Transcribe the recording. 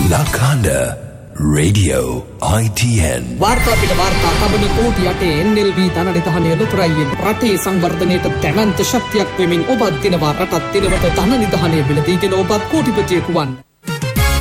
Lakanda Radio ITN වාර්තා පිට වාර්තා කබන කෝටි යටේ NLB ධනනිධානය ලොතරයියෙන් රටේ සංවර්ධනයට දැවැන්ත ශක්තියක් වෙමින් ඔබත් දිනවා රටත් දිනවට ධන නිධානය මිලදීගෙන ඔබත් කෝටිපතියෙකු වන්.